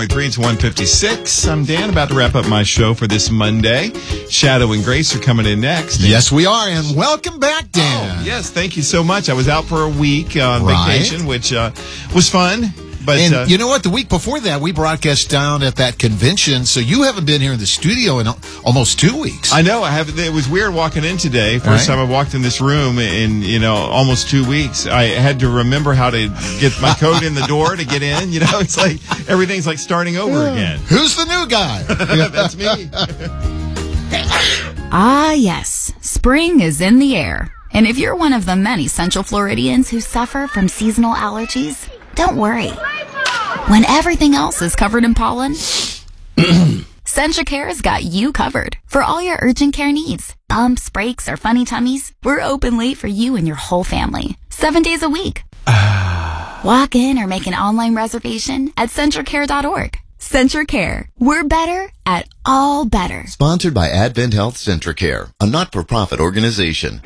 3, it's 1:56. I'm Dan, about to wrap up my show for this Monday. Shadow and Grace are coming in next. Yes, we are, and welcome back, Dan. Oh, yes, thank you so much. I was out for a week on vacation, which was fun. But, and you know what? The week before that, we broadcast down at that convention, so you haven't been here in the studio in almost 2 weeks. I know. It was weird walking in today. First time I walked in this room in almost 2 weeks. I had to remember how to get my code in the door to get in. It's like everything's like starting over again. Who's the new guy? That's me. Ah, yes. Spring is in the air. And if you're one of the many Central Floridians who suffer from seasonal allergies, don't worry. When everything else is covered in pollen, CentraCare's got you covered for all your urgent care needs. Bumps, breaks, or funny tummies, we're open late for you and your whole family, 7 days a week. Walk in or make an online reservation at CentraCare.org. CentraCare. We're better at all better. Sponsored by Advent Health CentraCare, a not-for-profit organization.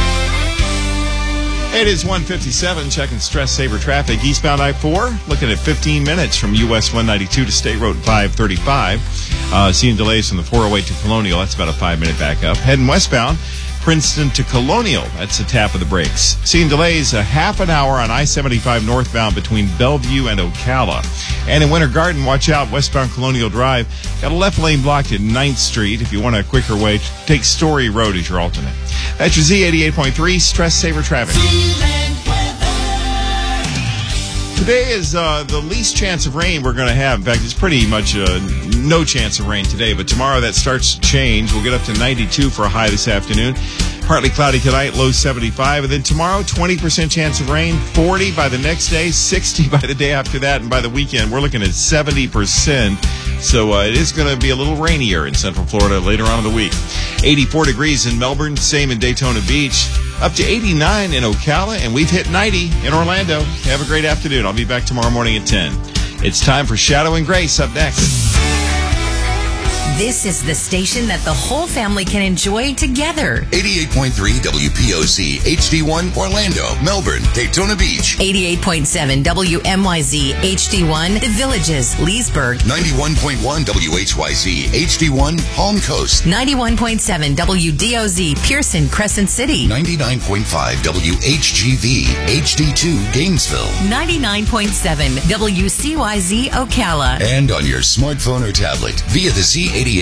It is 1:57, checking Stress Saver traffic. Eastbound I-4, looking at 15 minutes from US 192 to State Road 535. Seeing delays from the 408 to Colonial. That's about a 5-minute backup. Heading westbound, Princeton to Colonial. That's a tap of the brakes. Seeing delays a half an hour on I-75 northbound between Bellevue and Ocala. And in Winter Garden, watch out, westbound Colonial Drive. Got a left lane blocked at 9th Street. If you want a quicker way, take Story Road as your alternate. That's your Z88.3 Stress Saver traffic. Today is the least chance of rain we're going to have. In fact, it's pretty much no chance of rain today. But tomorrow that starts to change. We'll get up to 92 for a high this afternoon. Partly cloudy tonight, low 75. And then tomorrow, 20% chance of rain, 40 by the next day, 60 by the day after that. And by the weekend, we're looking at 70%. So it is going to be a little rainier in Central Florida later on in the week. 84 degrees in Melbourne, same in Daytona Beach. Up to 89 in Ocala, and we've hit 90 in Orlando. Have a great afternoon. I'll be back tomorrow morning at 10. It's time for Shadow and Grace up next. This is the station that the whole family can enjoy together. 88.3 WPOC, HD1, Orlando, Melbourne, Daytona Beach. 88.7 WMYZ, HD1, The Villages, Leesburg. 91.1 WHYZ, HD1, Palm Coast. 91.7 WDOZ, Pearson, Crescent City. 99.5 WHGV, HD2, Gainesville. 99.7 WCYZ, Ocala. And on your smartphone or tablet via the Z88